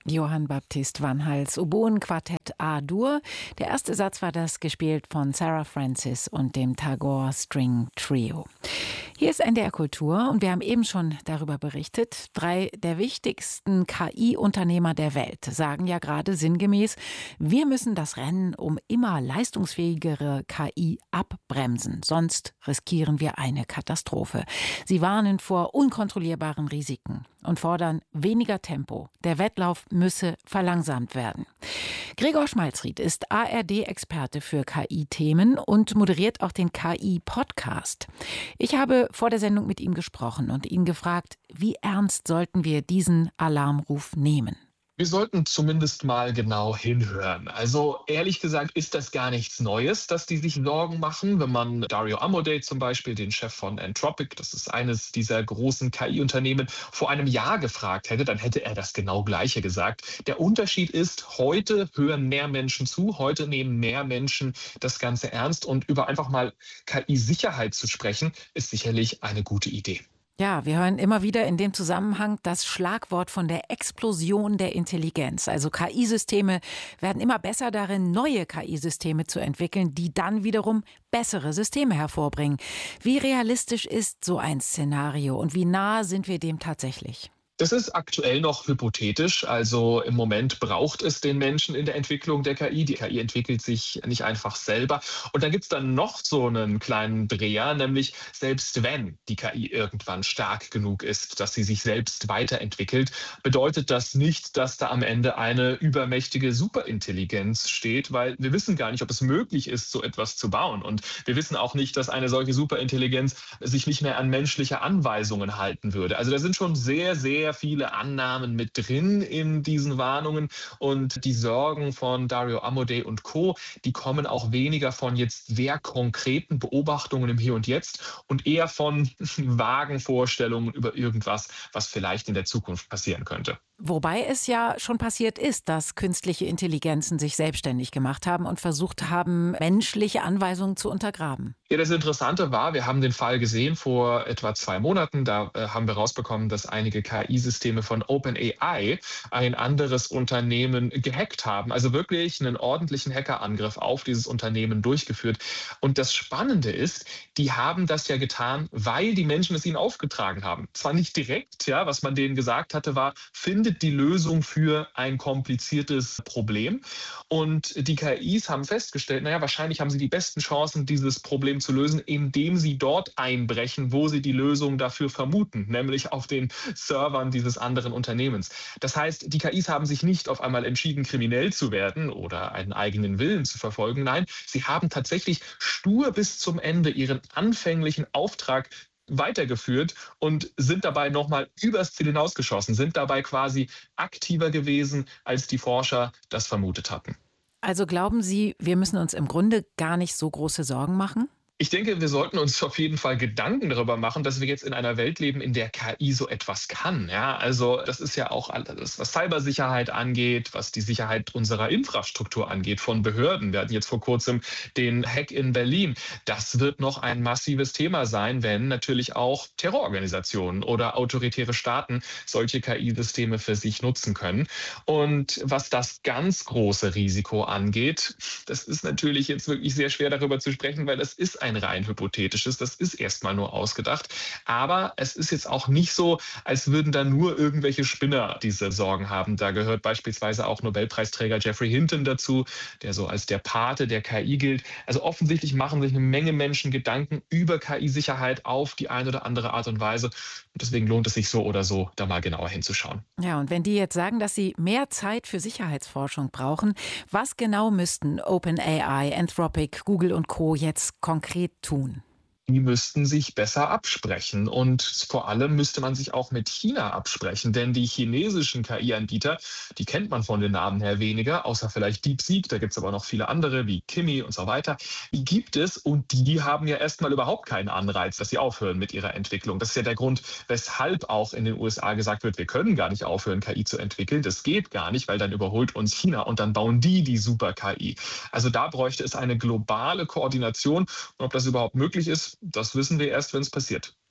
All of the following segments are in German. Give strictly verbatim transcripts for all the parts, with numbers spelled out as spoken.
Johann Baptist van Hals, Oboen-Quartett A-Dur. Der erste Satz war das, gespielt von Sarah Francis und dem Tagore String Trio. Hier ist N D R Kultur und wir haben eben schon darüber berichtet. Drei der wichtigsten K I-Unternehmer der Welt sagen ja gerade sinngemäß, wir müssen das Rennen um immer leistungsfähigere K I abbremsen, sonst riskieren wir eine Katastrophe. Sie warnen vor unkontrollierbaren Risiken und fordern weniger Tempo. Der Wettlauf müsse verlangsamt werden. Gregor Schmalzried ist A R D-Experte für K I-Themen und moderiert auch den K I-Podcast. Ich habe vor der Sendung mit ihm gesprochen und ihn gefragt, wie ernst sollten wir diesen Alarmruf nehmen? Wir sollten zumindest mal genau hinhören. Also ehrlich gesagt ist das gar nichts Neues, dass die sich Sorgen machen. Wenn man Dario Amodei zum Beispiel, den Chef von Anthropic, das ist eines dieser großen K I-Unternehmen, vor einem Jahr gefragt hätte, dann hätte er das genau Gleiche gesagt. Der Unterschied ist, heute hören mehr Menschen zu, heute nehmen mehr Menschen das Ganze ernst und über einfach mal K I-Sicherheit zu sprechen, ist sicherlich eine gute Idee. Ja, wir hören immer wieder in dem Zusammenhang das Schlagwort von der Explosion der Intelligenz. Also K I-Systeme werden immer besser darin, neue K I-Systeme zu entwickeln, die dann wiederum bessere Systeme hervorbringen. Wie realistisch ist so ein Szenario und wie nah sind wir dem tatsächlich? Das ist aktuell noch hypothetisch. Also im Moment braucht es den Menschen in der Entwicklung der K I. Die K I entwickelt sich nicht einfach selber. Und dann gibt es dann noch so einen kleinen Dreher, nämlich selbst wenn die K I irgendwann stark genug ist, dass sie sich selbst weiterentwickelt, bedeutet das nicht, dass da am Ende eine übermächtige Superintelligenz steht, weil wir wissen gar nicht, ob es möglich ist, so etwas zu bauen. Und wir wissen auch nicht, dass eine solche Superintelligenz sich nicht mehr an menschliche Anweisungen halten würde. Also da sind schon sehr, sehr viele Annahmen mit drin in diesen Warnungen und die Sorgen von Dario Amodei und Co., die kommen auch weniger von jetzt sehr konkreten Beobachtungen im Hier und Jetzt und eher von vagen Vorstellungen über irgendwas, was vielleicht in der Zukunft passieren könnte. Wobei es ja schon passiert ist, dass künstliche Intelligenzen sich selbstständig gemacht haben und versucht haben, menschliche Anweisungen zu untergraben. Ja, das Interessante war, wir haben den Fall gesehen vor etwa zwei Monaten. Da äh, haben wir rausbekommen, dass einige K I-Systeme von OpenAI ein anderes Unternehmen gehackt haben. Also wirklich einen ordentlichen Hackerangriff auf dieses Unternehmen durchgeführt. Und das Spannende ist, die haben das ja getan, weil die Menschen es ihnen aufgetragen haben. Zwar nicht direkt, ja, was man denen gesagt hatte, war, findet die Lösung für ein kompliziertes Problem. Und die K Is haben festgestellt, naja, wahrscheinlich haben sie die besten Chancen, dieses Problem zu lösen, indem sie dort einbrechen, wo sie die Lösung dafür vermuten, nämlich auf den Servern dieses anderen Unternehmens. Das heißt, die K Is haben sich nicht auf einmal entschieden, kriminell zu werden oder einen eigenen Willen zu verfolgen. Nein, sie haben tatsächlich stur bis zum Ende ihren anfänglichen Auftrag weitergeführt und sind dabei nochmal übers Ziel hinausgeschossen, sind dabei quasi aktiver gewesen, als die Forscher das vermutet hatten. Also glauben Sie, wir müssen uns im Grunde gar nicht so große Sorgen machen? Ich denke, wir sollten uns auf jeden Fall Gedanken darüber machen, dass wir jetzt in einer Welt leben, in der K I so etwas kann. Ja, also das ist ja auch alles, was Cybersicherheit angeht, was die Sicherheit unserer Infrastruktur angeht, von Behörden. Wir hatten jetzt vor kurzem den Hack in Berlin. Das wird noch ein massives Thema sein, wenn natürlich auch Terrororganisationen oder autoritäre Staaten solche K I-Systeme für sich nutzen können. Und was das ganz große Risiko angeht, das ist natürlich jetzt wirklich sehr schwer darüber zu sprechen, weil das ist ein ein rein hypothetisches, das ist erstmal nur ausgedacht. Aber es ist jetzt auch nicht so, als würden da nur irgendwelche Spinner diese Sorgen haben. Da gehört beispielsweise auch Nobelpreisträger Geoffrey Hinton dazu, der so als der Pate der K I gilt. Also offensichtlich machen sich eine Menge Menschen Gedanken über K I-Sicherheit auf die eine oder andere Art und Weise. Und deswegen lohnt es sich so oder so, da mal genauer hinzuschauen. Ja, und wenn die jetzt sagen, dass sie mehr Zeit für Sicherheitsforschung brauchen, was genau müssten OpenAI, Anthropic, Google und Co. jetzt konkret tun? Die müssten sich besser absprechen. Und vor allem müsste man sich auch mit China absprechen. Denn die chinesischen K I-Anbieter, die kennt man von den Namen her weniger, außer vielleicht DeepSeek. Da gibt es aber noch viele andere wie Kimi und so weiter. Die gibt es und die haben ja erstmal überhaupt keinen Anreiz, dass sie aufhören mit ihrer Entwicklung. Das ist ja der Grund, weshalb auch in den U S A gesagt wird, wir können gar nicht aufhören, K I zu entwickeln. Das geht gar nicht, weil dann überholt uns China und dann bauen die die Super-K I. Also da bräuchte es eine globale Koordination. Und ob das überhaupt möglich ist, das wissen wir erst, wenn es passiert.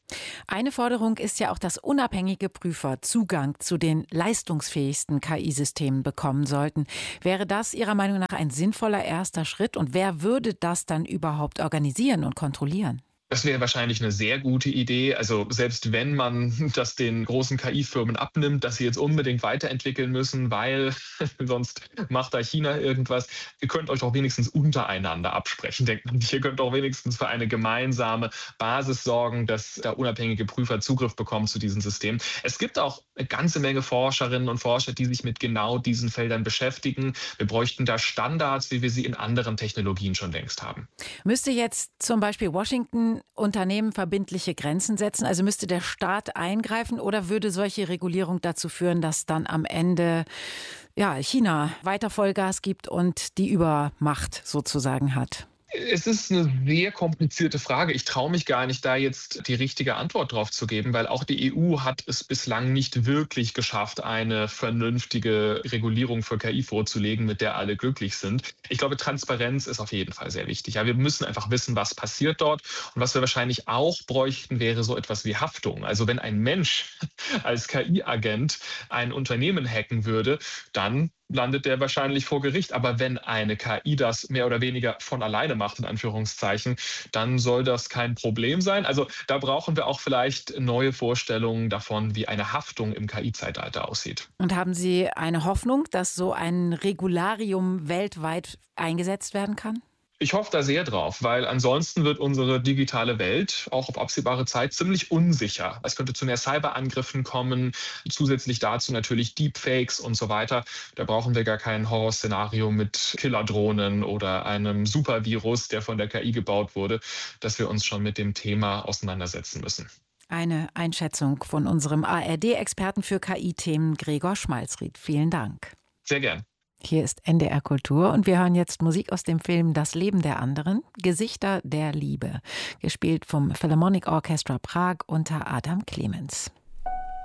Eine Forderung ist ja auch, dass unabhängige Prüfer Zugang zu den leistungsfähigsten K I-Systemen bekommen sollten. Wäre das Ihrer Meinung nach ein sinnvoller erster Schritt? Und wer würde das dann überhaupt organisieren und kontrollieren? Das wäre wahrscheinlich eine sehr gute Idee. Also selbst wenn man das den großen K I-Firmen abnimmt, dass sie jetzt unbedingt weiterentwickeln müssen, weil sonst macht da China irgendwas. Ihr könnt euch doch wenigstens untereinander absprechen. Denkt man, ihr könnt doch wenigstens für eine gemeinsame Basis sorgen, dass da unabhängige Prüfer Zugriff bekommen zu diesen Systemen. Es gibt auch eine ganze Menge Forscherinnen und Forscher, die sich mit genau diesen Feldern beschäftigen. Wir bräuchten da Standards, wie wir sie in anderen Technologien schon längst haben. Müsste jetzt zum Beispiel Washington Unternehmen verbindliche Grenzen setzen? Also müsste der Staat eingreifen oder würde solche Regulierung dazu führen, dass dann am Ende ja, China weiter Vollgas gibt und die Übermacht sozusagen hat? Es ist eine sehr komplizierte Frage. Ich traue mich gar nicht, da jetzt die richtige Antwort drauf zu geben, weil auch die E U hat es bislang nicht wirklich geschafft, eine vernünftige Regulierung für K I vorzulegen, mit der alle glücklich sind. Ich glaube, Transparenz ist auf jeden Fall sehr wichtig. Ja, wir müssen einfach wissen, was passiert dort. Und was wir wahrscheinlich auch bräuchten, wäre so etwas wie Haftung. Also wenn ein Mensch als K I-Agent ein Unternehmen hacken würde, dann landet der wahrscheinlich vor Gericht. Aber wenn eine K I das mehr oder weniger von alleine macht, in Anführungszeichen, dann soll das kein Problem sein. Also da brauchen wir auch vielleicht neue Vorstellungen davon, wie eine Haftung im K I-Zeitalter aussieht. Und haben Sie eine Hoffnung, dass so ein Regularium weltweit eingesetzt werden kann? Ich hoffe da sehr drauf, weil ansonsten wird unsere digitale Welt auch auf absehbare Zeit ziemlich unsicher. Es könnte zu mehr Cyberangriffen kommen, zusätzlich dazu natürlich Deepfakes und so weiter. Da brauchen wir gar kein Horrorszenario mit Killerdrohnen oder einem Supervirus, der von der K I gebaut wurde, dass wir uns schon mit dem Thema auseinandersetzen müssen. Eine Einschätzung von unserem A R D-Experten für K I-Themen Gregor Schmalzried. Vielen Dank. Sehr gern. Hier ist N D R Kultur und wir hören jetzt Musik aus dem Film Das Leben der anderen, Gesichter der Liebe, gespielt vom Philharmonic Orchestra Prag unter Adam Clemens.